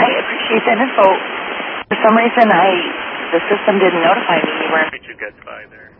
I appreciate that info. For some reason, the system didn't notify me you were. You got by there.